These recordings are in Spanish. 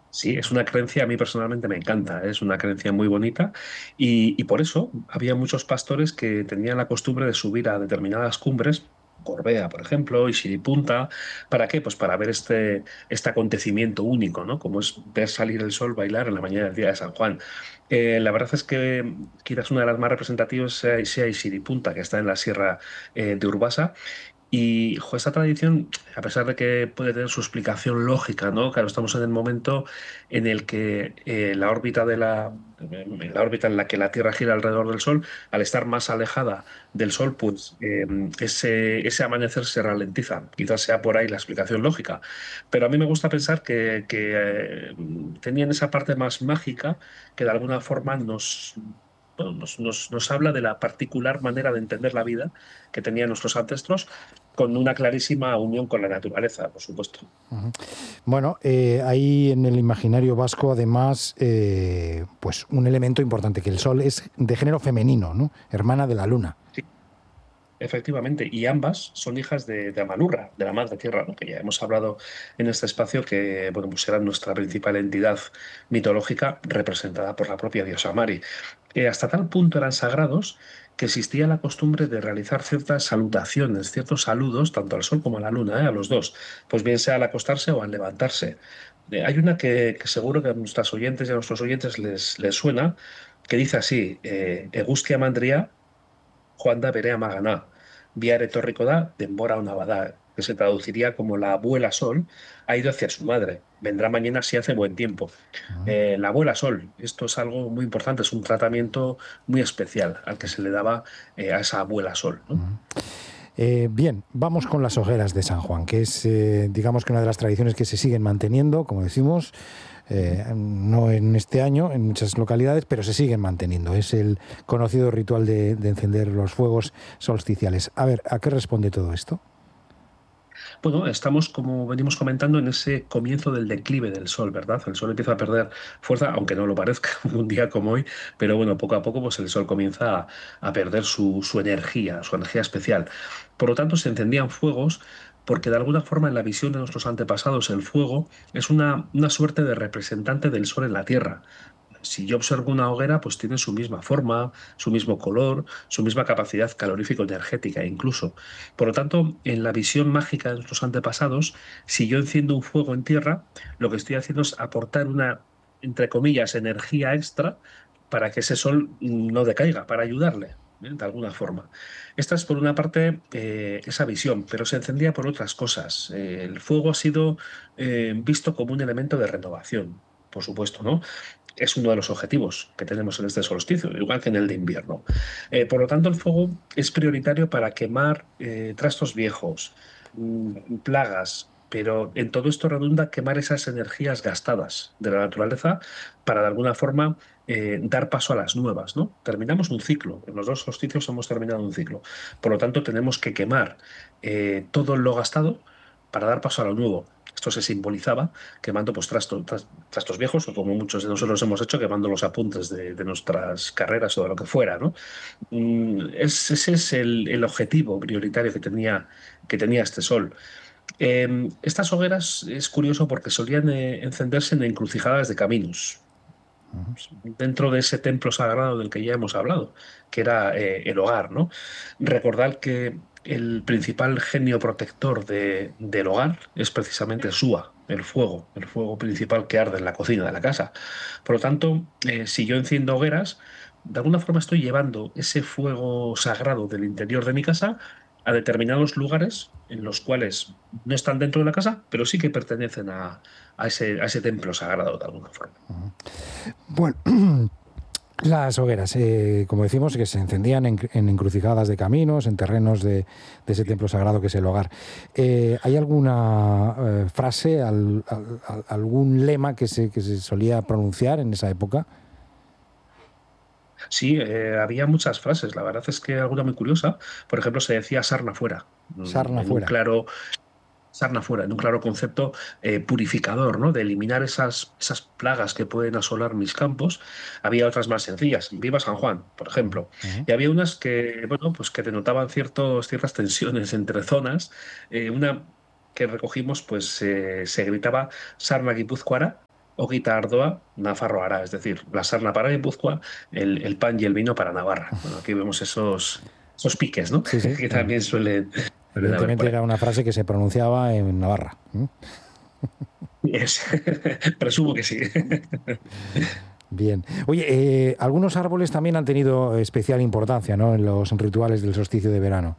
Sí, es una creencia, a mí personalmente me encanta, es una creencia muy bonita y por eso había muchos pastores que tenían la costumbre de subir a determinadas cumbres, Gorbea, por ejemplo, y Shiripunta. ¿Para qué? Pues para ver este acontecimiento único, ¿no? Como es ver salir el sol, bailar en la mañana del día de San Juan. La verdad es que quizás una de las más representativas sea Ishiripunta, que está en la sierra de Urbasa, y esta tradición, a pesar de que puede tener su explicación lógica, ¿no? Claro, estamos en el momento en el que la órbita en la que la Tierra gira alrededor del Sol, al estar más alejada del Sol, pues ese amanecer se ralentiza. Quizás sea por ahí la explicación lógica. Pero a mí me gusta pensar que tenían esa parte más mágica que de alguna forma bueno, nos habla de la particular manera de entender la vida que tenían nuestros ancestros con una clarísima unión con la naturaleza, por supuesto. Bueno, hay en el imaginario vasco además pues un elemento importante, que el sol es de género femenino, ¿no? Hermana de la luna. Sí, efectivamente, y ambas son hijas de Amanurra, de la Madre Tierra, ¿no? Que ya hemos hablado en este espacio que bueno, pues era nuestra principal entidad mitológica representada por la propia diosa Mari. Hasta tal punto eran sagrados que existía la costumbre de realizar ciertas salutaciones, ciertos saludos, tanto al sol como a la luna, a los dos, pues bien sea al acostarse o al levantarse. Hay una que seguro que a nuestras oyentes y a nuestros oyentes les suena, que dice así, Eguskia mandria, Juan da Berea Maganá, Viare Torricoda, Dembora Unabadá, que se traduciría como la abuela Sol ha ido hacia su madre. Vendrá mañana si hace buen tiempo. La abuela Sol, esto es algo muy importante, es un tratamiento muy especial al que se le daba a esa abuela Sol, ¿no? Bien, vamos con las hogueras de San Juan, que es, digamos que una de las tradiciones que se siguen manteniendo, como decimos, no en este año, en muchas localidades, pero se siguen manteniendo. Es el conocido ritual de encender los fuegos solsticiales. A ver, ¿a qué responde todo esto? Bueno, estamos, como venimos comentando, en ese comienzo del declive del Sol, ¿verdad? El Sol empieza a perder fuerza, aunque no lo parezca, un día como hoy, pero bueno, poco a poco pues el Sol comienza a perder su energía especial. Por lo tanto, se encendían fuegos porque de alguna forma en la visión de nuestros antepasados el fuego es una suerte de representante del Sol en la Tierra. Si yo observo una hoguera, pues tiene su misma forma, su mismo color, su misma capacidad calorífico-energética incluso. Por lo tanto, en la visión mágica de nuestros antepasados, si yo enciendo un fuego en tierra, lo que estoy haciendo es aportar una, entre comillas, energía extra para que ese sol no decaiga, para ayudarle. De alguna forma. Esta es por una parte esa visión, pero se encendía por otras cosas. El fuego ha sido visto como un elemento de renovación, por supuesto, ¿no? Es uno de los objetivos que tenemos en este solsticio, igual que en el de invierno. Por lo tanto, el fuego es prioritario para quemar trastos viejos, plagas, pero en todo esto redunda quemar esas energías gastadas de la naturaleza para de alguna forma dar paso a las nuevas, ¿no? Terminamos un ciclo, en los dos solsticios hemos terminado un ciclo. Por lo tanto, tenemos que quemar todo lo gastado para dar paso a lo nuevo. Esto se simbolizaba quemando pues, trastos viejos, o como muchos de nosotros hemos hecho, quemando los apuntes de nuestras carreras o de lo que fuera, ¿no? Ese es el objetivo prioritario que tenía este sol. Estas hogueras es curioso porque solían encenderse en encrucijadas de caminos, dentro de ese templo sagrado del que ya hemos hablado, que era el hogar, ¿no? Recordad que el principal genio protector del hogar es precisamente Sua, el fuego principal que arde en la cocina de la casa. Por lo tanto, si yo enciendo hogueras, de alguna forma estoy llevando ese fuego sagrado del interior de mi casa a determinados lugares en los cuales no están dentro de la casa, pero sí que pertenecen a ese templo sagrado de alguna forma. Bueno, las hogueras, como decimos, que se encendían en encrucijadas de caminos, en terrenos de ese templo sagrado que es el hogar. ¿Hay alguna frase, algún lema que se solía pronunciar en esa época? Sí, había muchas frases. La verdad es que alguna muy curiosa. Por ejemplo, se decía sarna fuera, Sarna fuera. sarna fuera, en un claro concepto purificador, ¿no? De eliminar esas plagas que pueden asolar mis campos. Había otras más sencillas. Viva San Juan, por Ujú, ejemplo. ujú. Y había unas que, bueno, pues que denotaban ciertas tensiones entre zonas. Una que recogimos, pues se gritaba sarna guipúzcoara, Ogita Ardoa, Nafarroara, es decir, la sarna para Guipúzcoa, el pan y el vino para Navarra. Bueno, aquí vemos esos piques, ¿no? Sí, sí. Que también suelen haber Evidentemente por ahí. era una frase que se pronunciaba en Navarra. Es- Presumo que sí. Bien. Oye, algunos árboles también han tenido especial importancia, ¿no?, en los rituales del solsticio de verano.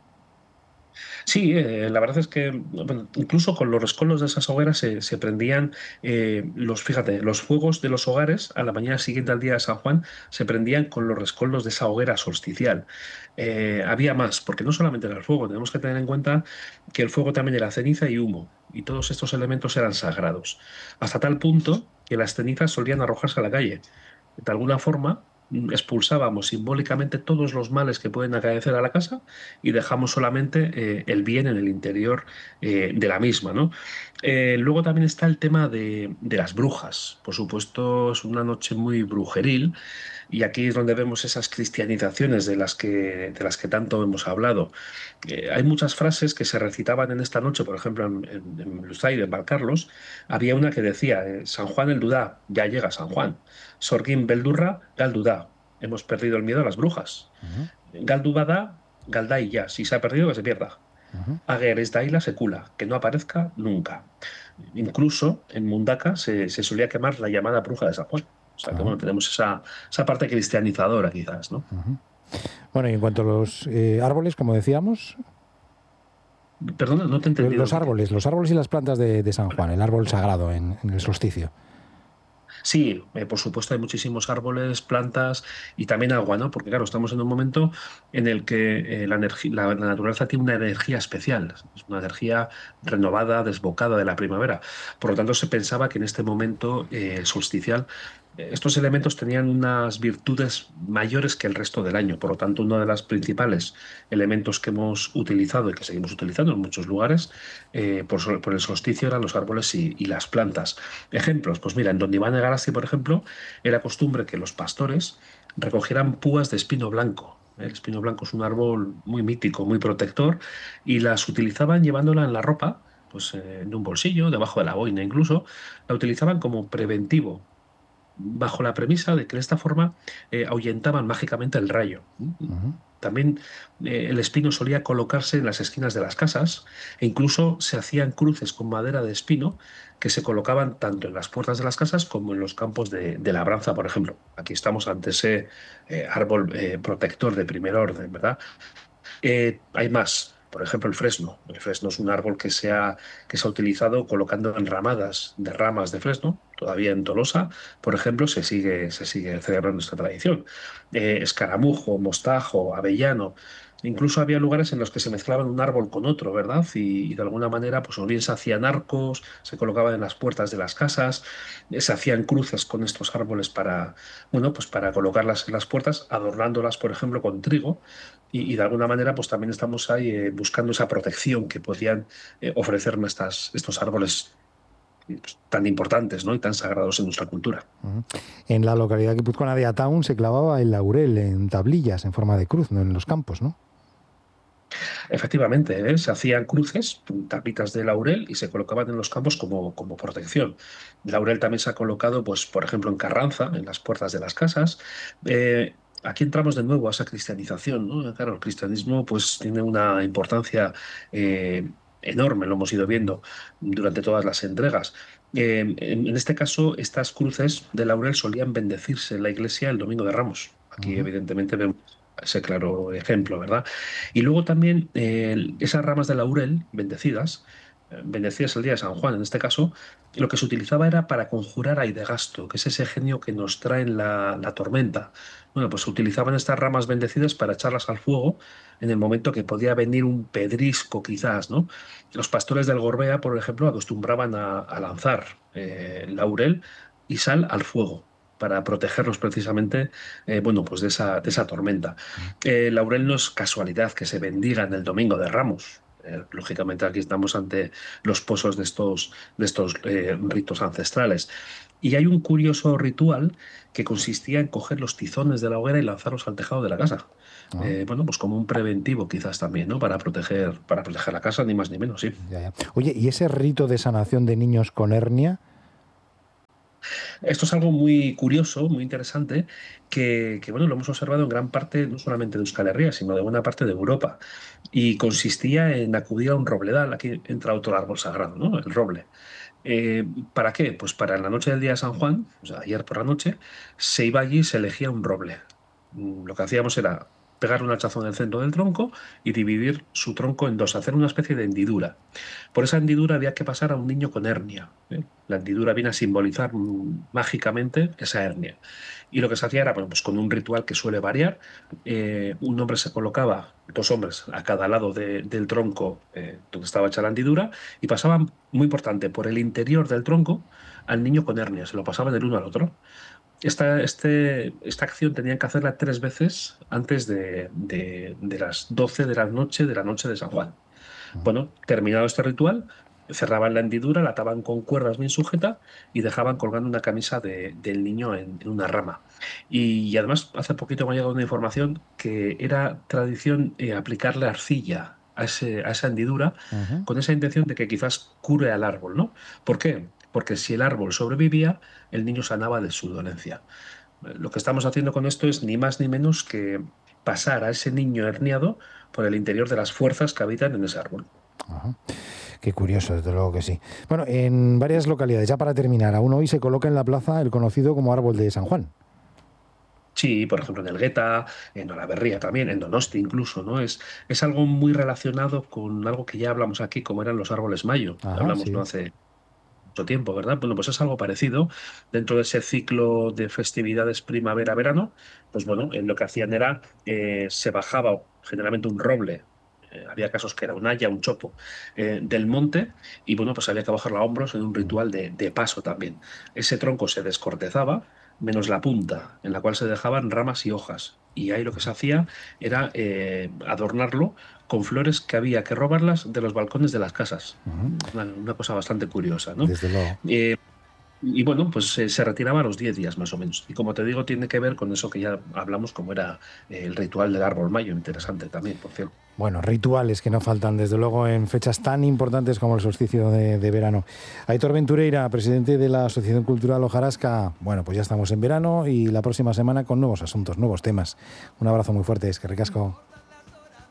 Sí, la verdad es que bueno, incluso con los rescoldos de esas hogueras se prendían fíjate, los fuegos de los hogares a la mañana siguiente al día de San Juan se prendían con los rescoldos de esa hoguera solsticial. Había más, porque no solamente era el fuego, tenemos que tener en cuenta que el fuego también era ceniza y humo, y todos estos elementos eran sagrados, hasta tal punto que las cenizas solían arrojarse a la calle. De alguna forma, expulsábamos simbólicamente todos los males que pueden acaecer a la casa y dejamos solamente el bien en el interior de la misma, ¿no? Luego también está el tema de las brujas. Por supuesto, es una noche muy brujeril y aquí es donde vemos esas cristianizaciones de las que tanto hemos hablado. Hay muchas frases que se recitaban en esta noche, por ejemplo, en Luzaide, en Valcarlos, había una que decía, San Juan el Dudá, ya llega San Juan. Sorgin Beldurra, Gal Dudá. Hemos perdido el miedo a las brujas. Ujú, Gal Dubadá, Galdai ya. Si se ha perdido, que se pierda. ujú. Ager es la secula, que no aparezca nunca. Incluso en Mundaka se solía quemar la llamada bruja de San Juan. O sea que Ajá, bueno, tenemos esa parte cristianizadora quizás, ¿no? ujú. Bueno, y en cuanto a los árboles, como decíamos, Perdona, no te he entendido los el último. árboles, los árboles y las plantas de San Juan, el árbol sagrado en el solsticio. Sí, por supuesto hay muchísimos árboles, plantas y también agua, ¿no? Porque claro, estamos en un momento en el que la naturaleza tiene una energía especial, es una energía renovada, desbocada de la primavera. Por lo tanto, se pensaba que en este momento solsticial estos elementos tenían unas virtudes mayores que el resto del año. Por lo tanto, uno de los principales elementos que hemos utilizado y que seguimos utilizando en muchos lugares por el solsticio eran los árboles y las plantas. Ejemplos, pues mira, en donde Iván de Garasti, por ejemplo, era costumbre que los pastores recogieran púas de espino blanco. El espino blanco es un árbol muy mítico, muy protector, y las utilizaban llevándola en la ropa, pues en un bolsillo, debajo de la boina incluso, la utilizaban como preventivo, bajo la premisa de que de esta forma ahuyentaban mágicamente el rayo. Ujú, También el espino solía colocarse en las esquinas de las casas e incluso se hacían cruces con madera de espino que se colocaban tanto en las puertas de las casas como en los campos de labranza, por ejemplo. Aquí estamos ante ese árbol protector de primer orden, ¿verdad? Hay más. Por ejemplo, el fresno. El fresno es un árbol que se ha utilizado colocando enramadas de ramas de fresno. Todavía en Tolosa, por ejemplo, se sigue celebrando esta tradición. Escaramujo, mostajo, avellano. Incluso había lugares en los que se mezclaban un árbol con otro, ¿verdad? Y de alguna manera, pues o bien se hacían arcos, se colocaban en las puertas de las casas, se hacían cruces con estos árboles para, bueno, pues para colocarlas en las puertas, adornándolas, por ejemplo, con trigo y de alguna manera, pues también estamos ahí buscando esa protección que podían ofrecernos estos árboles pues, tan importantes, ¿no? Y tan sagrados en nuestra cultura. ujú. En la localidad guipuzcoana de Ataún se clavaba el laurel en tablillas en forma de cruz, ¿no?, en los campos, ¿no? Efectivamente, se hacían cruces, tapitas de laurel y se colocaban en los campos como protección. El laurel también se ha colocado, pues, por ejemplo, en Carranza, en las puertas de las casas. Aquí entramos de nuevo a esa cristianización, ¿no? Claro, el cristianismo pues tiene una importancia enorme, lo hemos ido viendo durante todas las entregas. En este caso, estas cruces de laurel solían bendecirse en la iglesia el Domingo de Ramos. Aquí, Ujú, evidentemente, vemos ese claro ejemplo, ¿verdad? Y luego también esas ramas de laurel bendecidas el día de San Juan, en este caso, lo que se utilizaba era para conjurar a Idegasto, que es ese genio que nos trae en la tormenta. Bueno, pues se utilizaban estas ramas bendecidas para echarlas al fuego en el momento que podía venir un pedrisco, quizás, ¿no? Los pastores del Gorbea, por ejemplo, acostumbraban a lanzar laurel y sal al fuego para protegerlos precisamente, bueno, pues de esa tormenta. Laurel no es casualidad que se bendiga en el Domingo de Ramos. Lógicamente aquí estamos ante los pozos de estos ritos ancestrales. Y hay un curioso ritual que consistía en coger los tizones de la hoguera y lanzarlos al tejado de la casa. ah, Bueno, pues como un preventivo quizás también, ¿no? Para proteger la casa, ni más ni menos, sí. ya, ya. Oye, ¿y ese rito de sanación de niños con hernia? Esto es algo muy curioso, muy interesante, bueno, lo hemos observado en gran parte, no solamente de Euskal Herria, sino de buena parte de Europa. Y consistía en acudir a un robledal, aquí entra otro árbol sagrado, ¿no? El roble. Eh, ¿Para qué? Pues para la noche del día de San Juan, o sea, ayer por la noche, se iba allí y se elegía un roble. Lo que hacíamos era pegar un hachazo en el centro del tronco y dividir su tronco en dos, hacer una especie de hendidura. Por esa hendidura había que pasar a un niño con hernia, ¿eh? La hendidura viene a simbolizar mágicamente esa hernia. Y lo que se hacía era, bueno, pues con un ritual que suele variar, un hombre se colocaba, dos hombres a cada lado del tronco donde estaba hecha la hendidura, y pasaban, muy importante, por el interior del tronco al niño con hernia, se lo pasaban del uno al otro. Esta acción tenían que hacerla 3 veces antes de las 12 de la noche de San Juan. Bueno, terminado este ritual, cerraban la hendidura, la ataban con cuerdas bien sujeta y dejaban colgando una camisa del niño en una rama. Y además, hace poquito me ha llegado una información que era tradición aplicarle arcilla a esa hendidura Ujú. con esa intención de que quizás cure al árbol, ¿no? ¿Por qué? Porque si el árbol sobrevivía, el niño sanaba de su dolencia. Lo que estamos haciendo con esto es ni más ni menos que pasar a ese niño herniado por el interior de las fuerzas que habitan en ese árbol. Ajá. Qué curioso, desde luego que sí. Bueno, en varias localidades, ya para terminar, aún hoy se coloca en la plaza el conocido como árbol de San Juan. Sí, por ejemplo, en Elgueta, en Olaverría también, en Donosti incluso, ¿no? Es algo muy relacionado con algo que ya hablamos aquí, como eran los árboles mayo. Ajá, Hablamos no sí. hace mucho tiempo, ¿verdad? Bueno, pues es algo parecido. Dentro de ese ciclo de festividades primavera-verano, pues bueno, lo que hacían era, se bajaba generalmente un roble. Había casos que era un haya, un chopo, del monte, y bueno, pues había que bajarlo a hombros en un ritual de paso también. Ese tronco se descortezaba, menos la punta, en la cual se dejaban ramas y hojas. Y ahí lo que se hacía era adornarlo con flores que había que robarlas de los balcones de las casas. Ujú. Una cosa bastante curiosa, ¿no? Desde luego. Eh, y bueno, pues se retiraba a los 10 días más o menos. Y como te digo, tiene que ver con eso que ya hablamos, como era el ritual del árbol mayo, interesante también, por cierto. Bueno, rituales que no faltan, desde luego, en fechas tan importantes como el solsticio de verano. Aitor Ventureira, presidente de la Asociación Cultural Hojarasca. Bueno, pues ya estamos en verano y la próxima semana con nuevos asuntos, nuevos temas. Un abrazo muy fuerte, es que ricasco.